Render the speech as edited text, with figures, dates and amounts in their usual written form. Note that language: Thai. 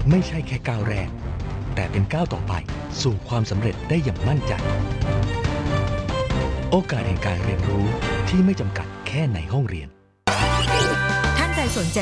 ไม่ใช่แค่ก้าวแรกแต่เป็นก้าวต่อไปสู่ความสำเร็จได้อย่างมั่นใจโอกาสแห่งการเรียนรู้ที่ไม่จำกัดแค่ในห้องเรียนท่านใดสนใจ